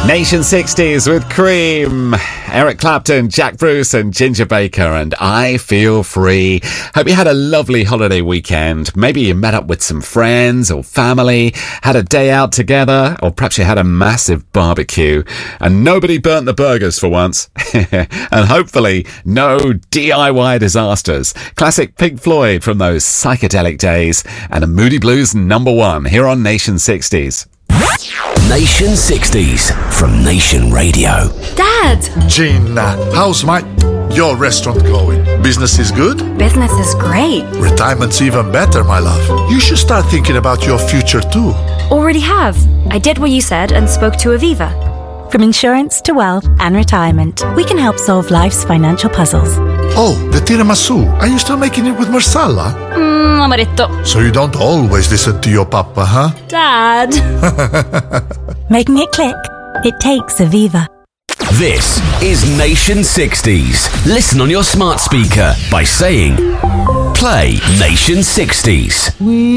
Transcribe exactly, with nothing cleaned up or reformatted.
Nation sixties with Cream, Eric Clapton, Jack Bruce and Ginger Baker, and I Feel Free. Hope you had a lovely holiday weekend. Maybe you met up with some friends or family, had a day out together, or perhaps you had a massive barbecue and nobody burnt the burgers for once. And hopefully no D I Y disasters. Classic Pink Floyd from those psychedelic days and a Moody Blues number one here on Nation sixties. Nation sixties from Nation Radio. Dad! Gina, how's my... your restaurant going? Business is good? Business is great. Retirement's even better, my love. You should start thinking about your future too. Already have. I did what you said and spoke to Aviva. From insurance to wealth and retirement, we can help solve life's financial puzzles. Oh, the tiramisu. Are you still making it with marsala? Mmm, amaretto. So you don't always listen to your papa, huh? Dad! Making it click? It takes Aviva. This is Nation sixties. Listen on your smart speaker by saying, play Nation sixties.